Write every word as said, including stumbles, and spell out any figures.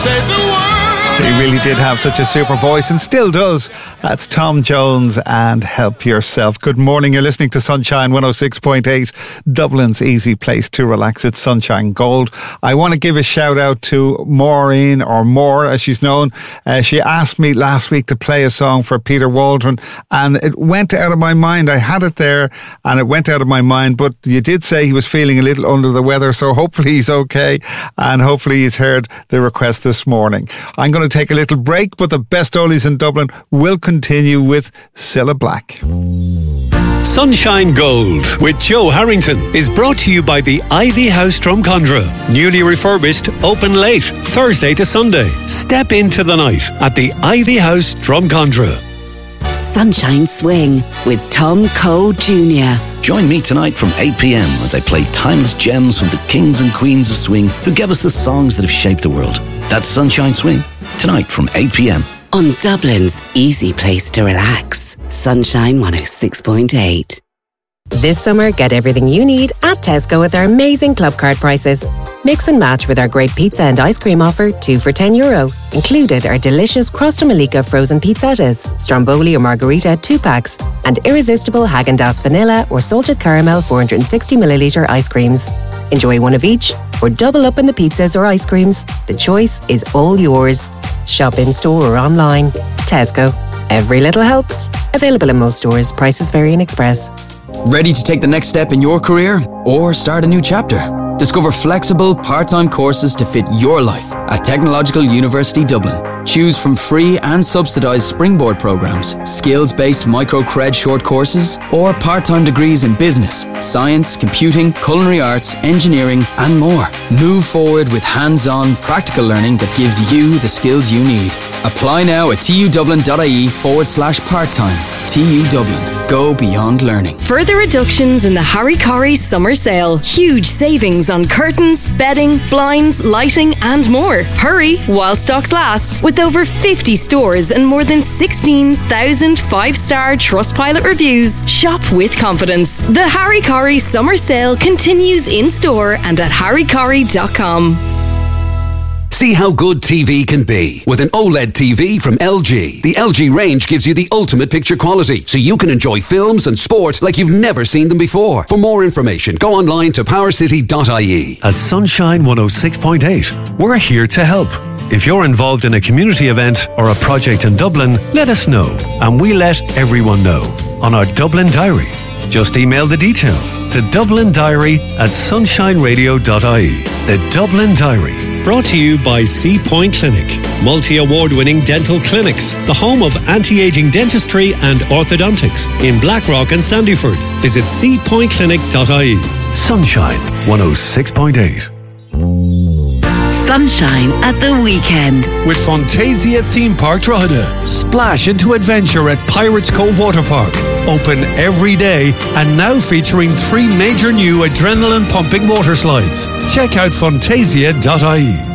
say the word. He really did have such a super voice and still does. That's Tom Jones and Help Yourself. Good morning. You're listening to Sunshine one oh six point eight, Dublin's easy place to relax. It's Sunshine Gold. I want to give a shout out to Maureen, or Moore as she's known. Uh, she asked me last week to play a song for Peter Waldron and it went out of my mind. I had it there and it went out of my mind, but you did say he was feeling a little under the weather, so hopefully he's okay and hopefully he's heard the request this morning. I'm going to take a little break, but the best oldies in Dublin will continue with Cilla Black. Sunshine Gold with Joe Harrington is brought to you by the Ivy House Drumcondra. Newly refurbished, open late, Thursday to Sunday. Step into the night at the Ivy House Drumcondra. Sunshine Swing with Tom Cole Junior Join me tonight from eight p.m. as I play timeless gems from the kings and queens of swing who gave us the songs that have shaped the world. That's Sunshine Swing, tonight from eight p.m. on Dublin's easy place to relax. Sunshine one oh six point eight. This summer, get everything you need at Tesco with our amazing club card prices. Mix and match with our great pizza and ice cream offer, two for ten euro. Included are delicious Crosta Malika frozen pizzettas, Stromboli or Margarita two packs, and irresistible Häagen-Dazs vanilla or salted caramel four hundred sixty milliliter ice creams. Enjoy one of each or double up in the pizzas or ice creams. The choice is all yours. Shop in store or online. Tesco. Every little helps. Available in most stores. Prices vary in Express. Ready to take the next step in your career or start a new chapter? Discover flexible, part-time courses to fit your life at Technological University Dublin. Choose from free and subsidised springboard programmes, skills-based micro-cred short courses, or part-time degrees in business, science, computing, culinary arts, engineering, and more. Move forward with hands-on, practical learning that gives you the skills you need. Apply now at tudublin.ie forward slash part-time. T U Dublin. Go beyond learning. Further reductions in the Harry Corrie summer sale. Huge savings on curtains, bedding, blinds, lighting and more. Hurry while stocks last. With over fifty stores and more than sixteen thousand five-star Trustpilot reviews, shop with confidence. The Harry Corrie summer sale continues in store and at harry corrie dot com. See how good T V can be with an OLED T V from L G. The L G range gives you the ultimate picture quality, so you can enjoy films and sport like you've never seen them before. For more information, go online to power city dot I E. At Sunshine one oh six point eight, we're here to help. If you're involved in a community event or a project in Dublin, let us know, and we let everyone know on our Dublin Diary. Just email the details to dublin diary at sunshine radio dot I E. The Dublin Diary. Brought to you by C Point Clinic, multi-award-winning dental clinics, the home of anti-aging dentistry and orthodontics in Blackrock and Sandyford. Visit c point clinic dot I E. Sunshine one oh six point eight. Sunshine at the weekend with Fantasia Theme Park Drogheda. Splash into adventure at Pirates Cove Water Park. Open every day and now featuring three major new adrenaline pumping water slides. Check out fantasia dot I E.